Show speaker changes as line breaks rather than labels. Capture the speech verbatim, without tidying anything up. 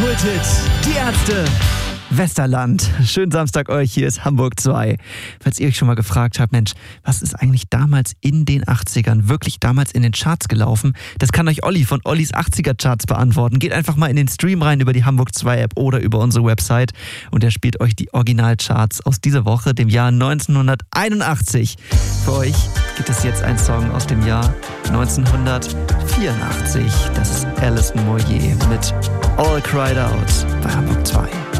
Kulthit, die Ärzte. Westerland. Schönen Samstag euch, hier ist Hamburg zwei. Falls ihr euch schon mal gefragt habt, Mensch, was ist eigentlich damals in den achtzigern wirklich damals in den Charts gelaufen? Das kann euch Olli von Ollis achtziger-Charts beantworten. Geht einfach mal in den Stream rein über die Hamburg zwei App oder über unsere Website und er spielt euch die Originalcharts aus dieser Woche, dem Jahr neunzehnhunderteinundachtzig. Für euch gibt es jetzt einen Song aus dem Jahr neunzehnhundertvierundachtzig. Das ist Alison Moyet mit All Cried Out bei Hamburg zwei.